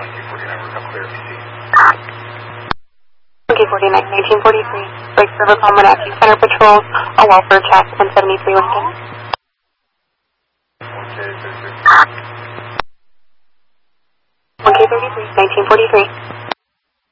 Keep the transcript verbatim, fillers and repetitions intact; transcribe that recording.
Monkey forty-nine, nineteen forty-three. Breaks River Palm Wenatchee Center patrols a welfare check one seventy-three Lincoln. Monkey thirty-three, nineteen forty-three.